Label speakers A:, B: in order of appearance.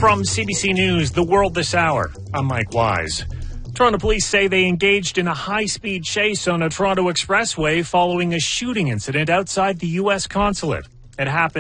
A: From CBC News, The World This Hour, I'm Mike Wise. Toronto police say they engaged in a high-speed chase on a Toronto expressway following a shooting incident outside the U.S. consulate. It happened